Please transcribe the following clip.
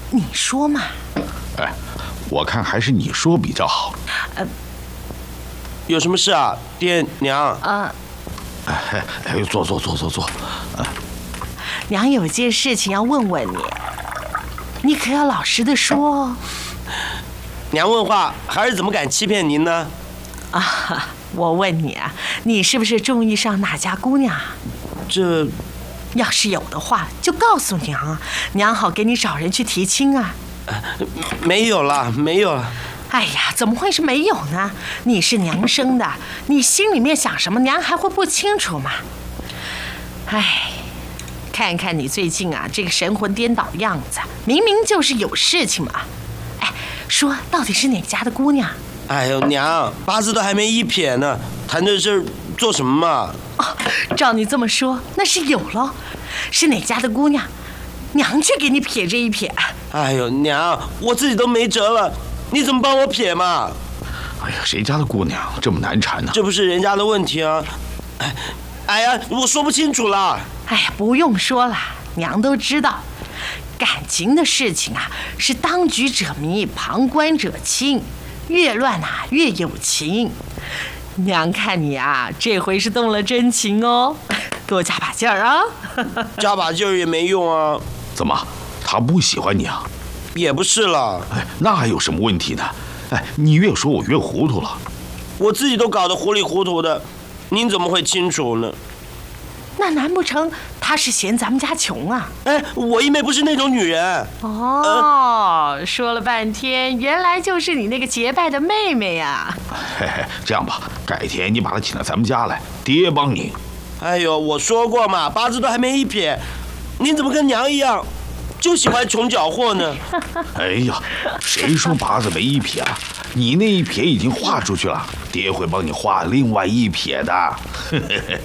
你说嘛。 哎，我看还是你说比较好。 有什么事啊，爹娘？ 坐。 娘有件事情要问问你，你可要老实的说哦。 娘问话，孩儿怎么敢欺骗您呢？ 啊，我问你啊，你是不是中意上哪家姑娘？ 这要是有的话，就告诉娘，娘好给你找人去提亲啊。 没有了。 哎呀，怎么会是没有呢？你是娘生的，你心里面想什么，娘还会不清楚吗？哎，看看你最近啊，这个神魂颠倒样子，明明就是有事情嘛。哎，说到底是哪家的姑娘？ 哎呦，娘，八字都还没一撇呢，谈这事儿做什么嘛？ 哦，照你这么说，那是有咯。是哪家的姑娘？娘去给你撇这一撇。 哎呦，娘，我自己都没辙了，你怎么帮我撇嘛？ 哎呀，谁家的姑娘这么难缠呢？ 这不是人家的问题啊！哎呀，我说不清楚了。 哎呀，不用说了，娘都知道。感情的事情啊，是当局者迷，旁观者清，越乱啊越有情。娘看你啊，这回是动了真情哦，多加把劲儿啊！ 加把劲儿也没用啊。 怎么，他不喜欢你啊？ 也不是了。 哎，那还有什么问题呢？哎，你越说我越糊涂了。 我自己都搞得糊里糊涂的，您怎么会清楚呢？ 那难不成他是嫌咱们家穷啊？ 哎，我一妹不是那种女人。 哦，说了半天，原来就是你那个结拜的妹妹呀。 嘿嘿，这样吧，改天你把她请到咱们家来，爹帮你。 哎呦，我说过嘛，八字都还没一撇，您怎么跟娘一样，就喜欢穷搅和呢？ 哎呀，谁说八字没一撇啊？你那一撇已经画出去了，爹会帮你画另外一撇的。